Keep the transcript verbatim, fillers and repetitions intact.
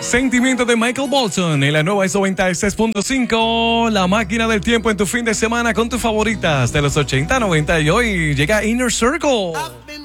Sentimiento de Michael Bolton en la nueva noventa y seis punto cinco. La máquina del tiempo en tu fin de semana con tus favoritas de los ochenta, noventa y hoy llega Inner Circle.